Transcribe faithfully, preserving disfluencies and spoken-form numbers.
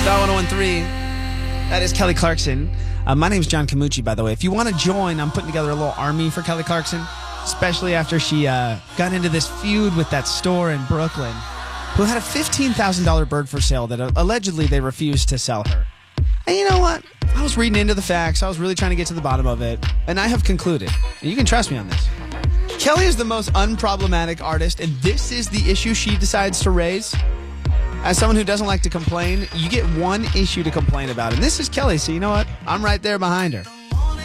Star one oh one three. That is Kelly Clarkson. Uh, my name's John Camucci, by the way. If you want to join, I'm putting together a little army for Kelly Clarkson, especially after she uh, got into this feud with that store in Brooklyn who had a fifteen thousand dollars bird for sale that uh, allegedly they refused to sell her. And you know what? I was reading into the facts. I was really trying to get to the bottom of it. And I have concluded, and you can trust me on this, Kelly is the most unproblematic artist, and this is the issue she decides to raise. As someone who doesn't like to complain, you get one issue to complain about, and this is Kelly, so you know what? I'm right there behind her.